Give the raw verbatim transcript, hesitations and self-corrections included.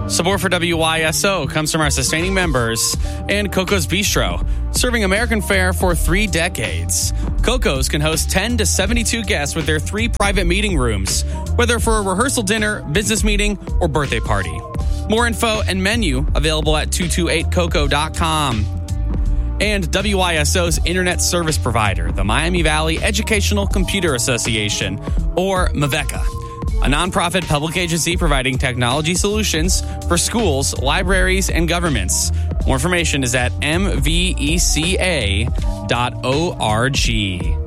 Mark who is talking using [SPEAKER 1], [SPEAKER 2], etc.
[SPEAKER 1] Support for W Y S O comes from our sustaining members and Coco's Bistro, serving American fare for three decades. Coco's can host ten to seventy-two guests with their three private meeting rooms, whether for a rehearsal dinner, business meeting, or birthday party. More info and menu available at two two eight coco dot com. And W Y S O's internet service provider, the Miami Valley Educational Computer Association, or MVECA, a nonprofit public agency providing technology solutions for schools, libraries, and governments. More information is at m v e c a dot org.